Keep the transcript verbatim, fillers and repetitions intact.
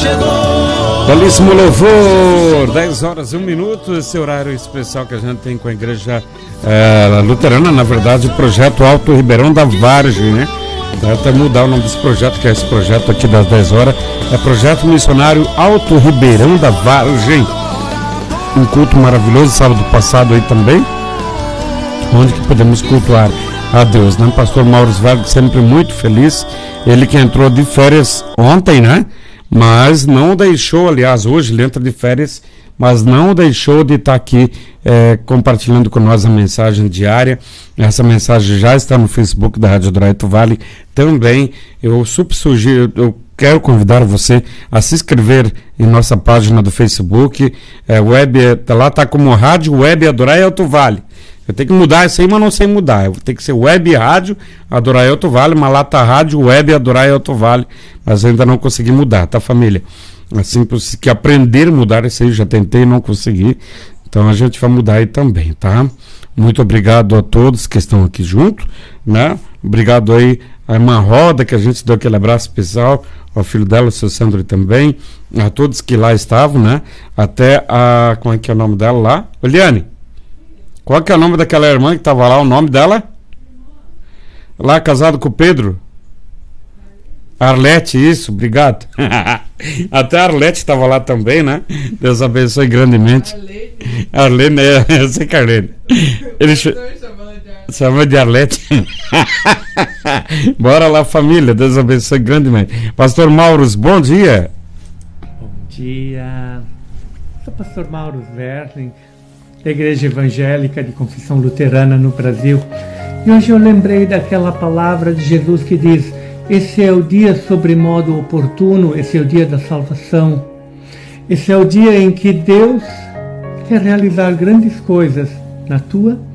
Belíssimo louvor, dez horas e um minuto, esse horário especial que a gente tem com a igreja é, luterana, na verdade, o projeto Alto Ribeirão da Vargem, né? Deve até mudar o nome desse projeto, que é esse projeto aqui das dez horas, é Projeto Missionário Alto Ribeirão da Vargem. Um culto maravilhoso, sábado passado aí também, onde que podemos cultuar a Deus, né? Pastor Mauro Vargas sempre muito feliz, ele que entrou de férias ontem, né? Mas não deixou, aliás, hoje ele entra de férias, mas não deixou de estar aqui é, compartilhando com nós a mensagem diária. Essa mensagem já está no Facebook da Rádio Adonai Vale também. Eu super sugiro, eu quero convidar você a se inscrever em nossa página do Facebook, é, web, lá está como Rádio Web Adonai Vale. Eu tenho que mudar isso aí, mas não sei mudar. Eu vou ter que ser Web Rádio Adonai Vale, mas lá tá Rádio Web Adonai Vale, mas eu ainda não consegui mudar, tá, família? Assim, que aprender a mudar isso aí, eu já tentei e não consegui. Então a gente vai mudar aí também, tá? Muito obrigado a todos que estão aqui junto, né? Obrigado aí a irmã Roda, que a gente deu aquele abraço especial, ao filho dela, o seu Sandro também, a todos que lá estavam, né? Até a, como é que é o nome dela lá? Eliane. Qual que é o nome daquela irmã que estava lá, o nome dela? Lá, casado com o Pedro? Arlete, isso, obrigado. Até a Arlete estava lá também, né? Deus abençoe grandemente. Arlene, é, eu sei que é Arlene. Ele ch... chama de Arlete. Bora lá, família, Deus abençoe grandemente. Pastor Maurus, bom dia. Bom dia. Sou pastor Maurus Verling, da Igreja Evangélica de Confissão Luterana no Brasil. E hoje eu lembrei daquela palavra de Jesus que diz: esse é o dia sobremodo oportuno, esse é o dia da salvação. Esse é o dia em que Deus quer realizar grandes coisas na tua